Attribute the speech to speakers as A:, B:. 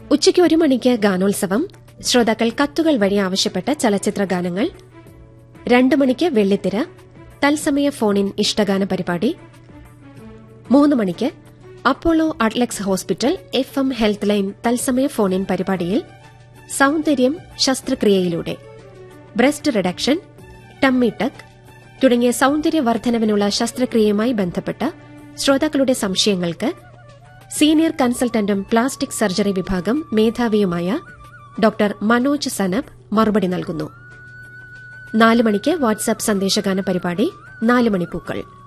A: ഉച്ചയ്ക്ക് 1 മണിക്ക് ഗാനോത്സവം. ശ്രോതാക്കൾ കത്തുകൾ വഴി ആവശ്യപ്പെട്ട ചലച്ചിത്ര ഗാനങ്ങൾ. 2 മണിക്ക് വെള്ളിത്തിര തത്സമയ ഫോണിൻ ഇഷ്ടഗാന പരിപാടി. 3 മണിക്ക് Apollo Adlux hospital FM health line തത്സമയ ഫോണിൻ പരിപാടിയിൽ സൌന്ദര്യം ശസ്ത്രക്രിയയിലൂടെ, ബ്രസ്റ്റ് റിഡക്ഷൻ, ടമ്മി ടക്ക് തുടങ്ങിയ സൌന്ദര്യവർദ്ധനവിനുള്ള ശസ്ത്രക്രിയയുമായി ബന്ധപ്പെട്ട ശ്രോതാക്കളുടെ സംശയങ്ങൾക്ക് സീനിയർ കൺസൾട്ടന്റും പ്ലാസ്റ്റിക് സർജറി വിഭാഗം മേധാവിയുമായ ഡോക്ടർ മനോജ് സനബ് മറുപടി നൽകുന്നു. 4 മണിക്ക് വാട്സ്ആപ്പ് സന്ദേശഗാന പരിപാടി 4 മണിപ്പൂക്കൾ.